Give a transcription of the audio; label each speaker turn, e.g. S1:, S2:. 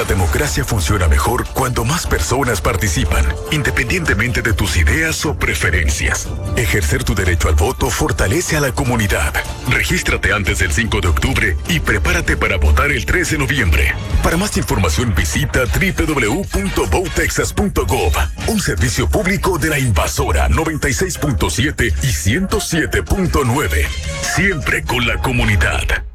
S1: La democracia funciona mejor cuando más personas participan, independientemente de tus ideas o preferencias. Ejercer tu derecho al voto fortalece a la comunidad. Regístrate antes del 5 de octubre y prepárate para votar el 3 de noviembre. Para más información visita www.votexas.gov, un servicio público de la Invasora 96.7 y 107.9. Siempre con la comunidad.